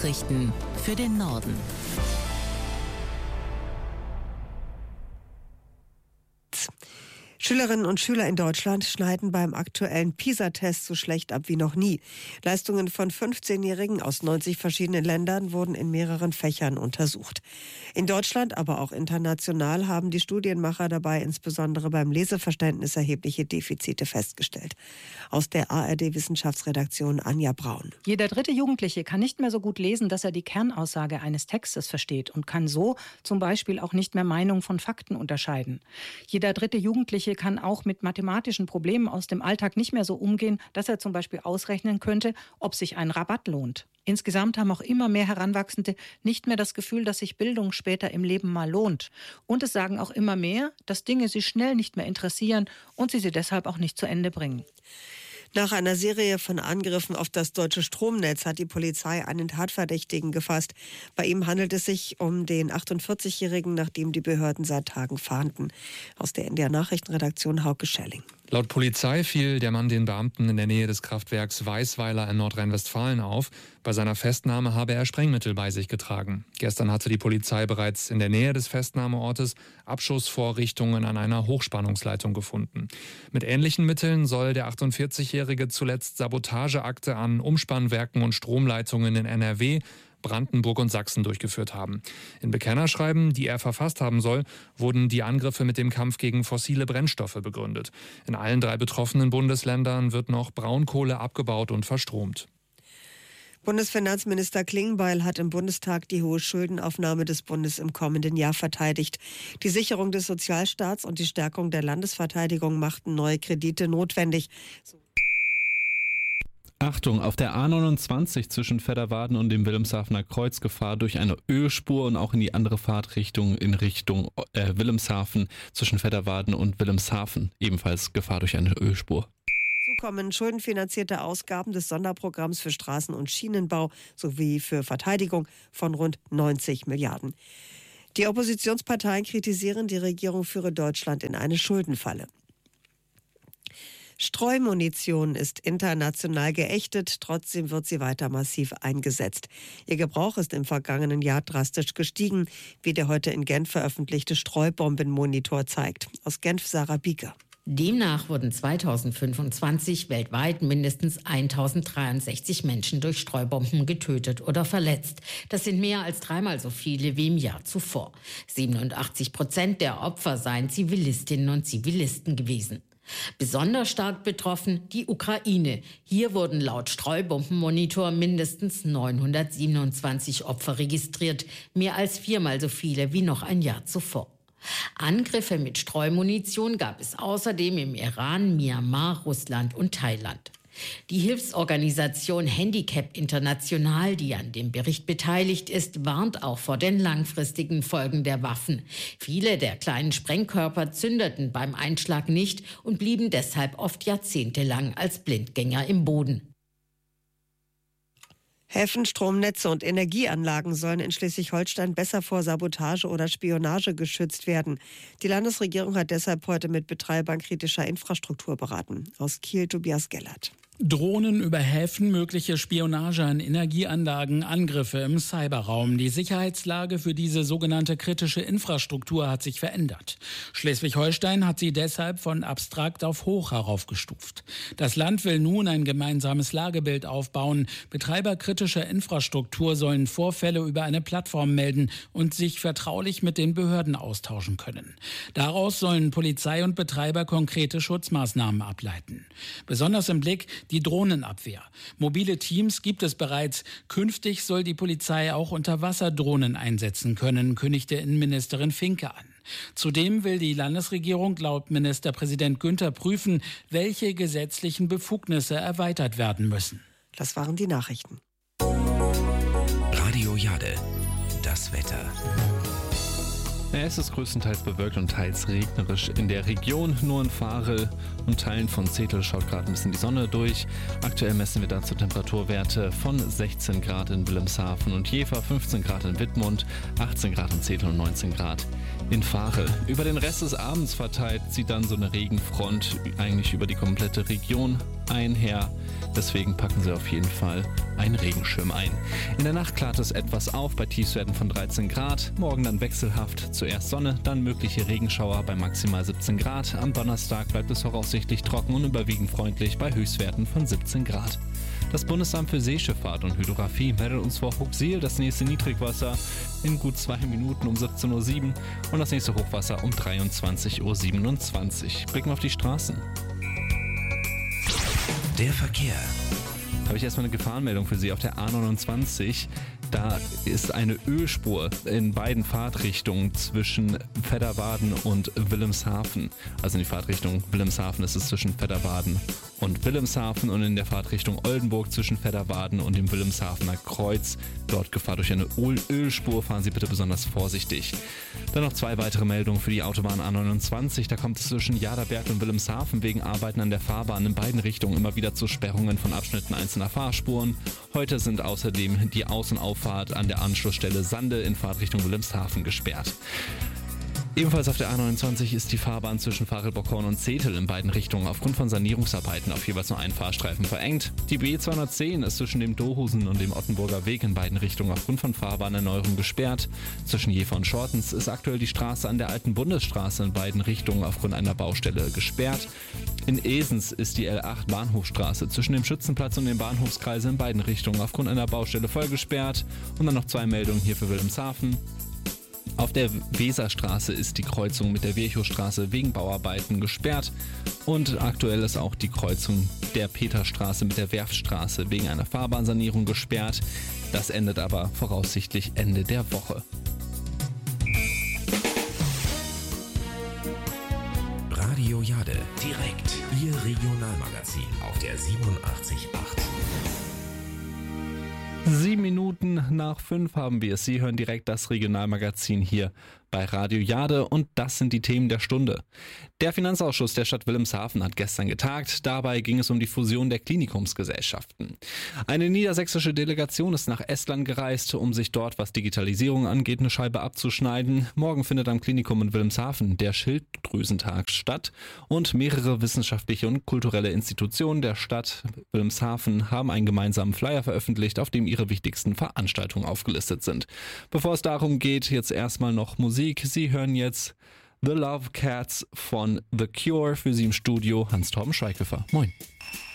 Nachrichten für den Norden. Schülerinnen und Schüler in Deutschland schneiden beim aktuellen PISA-Test so schlecht ab wie noch nie. Leistungen von 15-Jährigen aus 90 verschiedenen Ländern wurden in mehreren Fächern untersucht. In Deutschland, aber auch international haben die Studienmacher dabei insbesondere beim Leseverständnis erhebliche Defizite festgestellt. Aus der ARD-Wissenschaftsredaktion Anja Braun. Jeder dritte Jugendliche kann nicht mehr so gut lesen, dass er die Kernaussage eines Textes versteht und kann so zum Beispiel auch nicht mehr Meinung von Fakten unterscheiden. Jeder dritte Jugendliche kann auch mit mathematischen Problemen aus dem Alltag nicht mehr so umgehen, dass er zum Beispiel ausrechnen könnte, ob sich ein Rabatt lohnt. Insgesamt haben auch immer mehr Heranwachsende nicht mehr das Gefühl, dass sich Bildung später im Leben mal lohnt. Und es sagen auch immer mehr, dass Dinge sie schnell nicht mehr interessieren und sie deshalb auch nicht zu Ende bringen. Nach einer Serie von Angriffen auf das deutsche Stromnetz hat die Polizei einen Tatverdächtigen gefasst. Bei ihm handelt es sich um den 48-Jährigen, nach dem die Behörden seit Tagen fahnden. Aus der NDR Nachrichtenredaktion Hauke Schelling. Laut Polizei fiel der Mann den Beamten in der Nähe des Kraftwerks Weißweiler in Nordrhein-Westfalen auf. Bei seiner Festnahme habe er Sprengmittel bei sich getragen. Gestern hatte die Polizei bereits in der Nähe des Festnahmeortes Abschussvorrichtungen an einer Hochspannungsleitung gefunden. Mit ähnlichen Mitteln soll der 48-Jährige zuletzt Sabotageakte an Umspannwerken und Stromleitungen in NRW, Brandenburg und Sachsen durchgeführt haben. In Bekennerschreiben, die er verfasst haben soll, wurden die Angriffe mit dem Kampf gegen fossile Brennstoffe begründet. In allen 3 betroffenen Bundesländern wird noch Braunkohle abgebaut und verstromt. Bundesfinanzminister Klingbeil hat im Bundestag die hohe Schuldenaufnahme des Bundes im kommenden Jahr verteidigt. Die Sicherung des Sozialstaats und die Stärkung der Landesverteidigung machten neue Kredite notwendig. Achtung, auf der A29 zwischen Vedderwaden und dem Wilhelmshavener Kreuz Gefahr durch eine Ölspur und auch in die andere Fahrtrichtung in Richtung Wilhelmshaven zwischen Vedderwaden und Wilhelmshaven. Ebenfalls Gefahr durch eine Ölspur. Dazu kommen schuldenfinanzierte Ausgaben des Sonderprogramms für Straßen- und Schienenbau sowie für Verteidigung von rund 90 Milliarden. Die Oppositionsparteien kritisieren, die Regierung führe Deutschland in eine Schuldenfalle. Streumunition ist international geächtet, trotzdem wird sie weiter massiv eingesetzt. Ihr Gebrauch ist im vergangenen Jahr drastisch gestiegen, wie der heute in Genf veröffentlichte Streubombenmonitor zeigt. Aus Genf Sarah Bieger. Demnach wurden 2025 weltweit mindestens 1063 Menschen durch Streubomben getötet oder verletzt. Das sind mehr als 3-mal so viele wie im Jahr zuvor. 87% der Opfer seien Zivilistinnen und Zivilisten gewesen. Besonders stark betroffen die Ukraine. Hier wurden laut Streubombenmonitor mindestens 927 Opfer registriert, mehr als 4-mal so viele wie noch ein Jahr zuvor. Angriffe mit Streumunition gab es außerdem im Iran, Myanmar, Russland und Thailand. Die Hilfsorganisation Handicap International, die an dem Bericht beteiligt ist, warnt auch vor den langfristigen Folgen der Waffen. Viele der kleinen Sprengkörper zündeten beim Einschlag nicht und blieben deshalb oft jahrzehntelang als Blindgänger im Boden. Häfen, Stromnetze und Energieanlagen sollen in Schleswig-Holstein besser vor Sabotage oder Spionage geschützt werden. Die Landesregierung hat deshalb heute mit Betreibern kritischer Infrastruktur beraten. Aus Kiel Tobias Gellert. Drohnen über Häfen, mögliche Spionage an Energieanlagen, Angriffe im Cyberraum. Die Sicherheitslage für diese sogenannte kritische Infrastruktur hat sich verändert. Schleswig-Holstein hat sie deshalb von abstrakt auf hoch heraufgestuft. Das Land will nun ein gemeinsames Lagebild aufbauen. Betreiber kritischer Infrastruktur sollen Vorfälle über eine Plattform melden und sich vertraulich mit den Behörden austauschen können. Daraus sollen Polizei und Betreiber konkrete Schutzmaßnahmen ableiten. Besonders im Blick die Drohnenabwehr. Mobile Teams gibt es bereits. Künftig soll die Polizei auch Unterwasserdrohnen einsetzen können, kündigte Innenministerin Finke an. Zudem will die Landesregierung laut Ministerpräsident Günther prüfen, welche gesetzlichen Befugnisse erweitert werden müssen. Das waren die Nachrichten. Radio Jade, das Wetter. Es ist größtenteils bewölkt und teils regnerisch in der Region. Nur in Varel und Teilen von Zetel schaut gerade ein bisschen die Sonne durch. Aktuell messen wir dazu Temperaturwerte von 16 Grad in Wilhelmshaven und Jever, 15 Grad in Wittmund, 18 Grad in Zetel und 19 Grad in Varel. Über den Rest des Abends verteilt zieht dann so eine Regenfront eigentlich über die komplette Region. einher. Deswegen packen Sie auf jeden Fall einen Regenschirm ein. In der Nacht klart es etwas auf bei Tiefstwerten von 13 Grad. Morgen dann wechselhaft. Zuerst Sonne, dann mögliche Regenschauer bei maximal 17 Grad. Am Donnerstag bleibt es voraussichtlich trocken und überwiegend freundlich bei Höchstwerten von 17 Grad. Das Bundesamt für Seeschifffahrt und Hydrographie meldet uns vor Huxil das nächste Niedrigwasser in gut 2 Minuten um 17.07 Uhr und das nächste Hochwasser um 23.27 Uhr. Blicken wir auf die Straßen. Der Verkehr. Habe ich erstmal eine Gefahrenmeldung für Sie auf der A29. Da ist eine Ölspur in beiden Fahrtrichtungen zwischen Vedderwaden und Wilhelmshaven. Also in die Fahrtrichtung Wilhelmshaven ist es zwischen Vedderwaden und Wilhelmshaven und in der Fahrtrichtung Oldenburg zwischen Vedderwaden und dem Wilhelmshavener Kreuz. Dort Gefahr durch eine Ölspur. Fahren Sie bitte besonders vorsichtig. Dann noch 2 weitere Meldungen für die Autobahn A29. Da kommt es zwischen Jaderberg und Wilhelmshaven wegen Arbeiten an der Fahrbahn in beiden Richtungen immer wieder zu Sperrungen von Abschnitten einzelner Fahrspuren. Heute sind außerdem die Aus- und Auffahrt an der Anschlussstelle Sande in Fahrtrichtung Wilhelmshaven gesperrt. Ebenfalls auf der A29 ist die Fahrbahn zwischen Farelbockhorn und Zetel in beiden Richtungen aufgrund von Sanierungsarbeiten auf jeweils nur einen Fahrstreifen verengt. Die B210 ist zwischen dem Dohusen und dem Ottenburger Weg in beiden Richtungen aufgrund von Fahrbahnerneuerung gesperrt. Zwischen Jever und Schortens ist aktuell die Straße an der alten Bundesstraße in beiden Richtungen aufgrund einer Baustelle gesperrt. In Esens ist die L8 Bahnhofstraße zwischen dem Schützenplatz und dem Bahnhofskreis in beiden Richtungen aufgrund einer Baustelle voll gesperrt. Und dann noch 2 Meldungen hier für Wilhelmshaven. Auf der Weserstraße ist die Kreuzung mit der Virchowstraße wegen Bauarbeiten gesperrt und aktuell ist auch die Kreuzung der Peterstraße mit der Werftstraße wegen einer Fahrbahnsanierung gesperrt. Das endet aber voraussichtlich Ende der Woche. Radio Jade, direkt Ihr Regionalmagazin auf der 87.8. 7 Minuten nach 5 haben wir es. Sie hören direkt das Regionalmagazin hier bei Radio Jade und das sind die Themen der Stunde. Der Finanzausschuss der Stadt Wilhelmshaven hat gestern getagt. Dabei ging es um die Fusion der Klinikumsgesellschaften. Eine niedersächsische Delegation ist nach Estland gereist, um sich dort, was Digitalisierung angeht, eine Scheibe abzuschneiden. Morgen findet am Klinikum in Wilhelmshaven der Schilddrüsentag statt und mehrere wissenschaftliche und kulturelle Institutionen der Stadt Wilhelmshaven haben einen gemeinsamen Flyer veröffentlicht, auf dem ihre wichtigsten Veranstaltungen aufgelistet sind. Bevor es darum geht, jetzt erstmal noch Musik. Sie hören jetzt The Love Cats von The Cure, für Sie im Studio Hans-Torben Schweighöfer. Moin.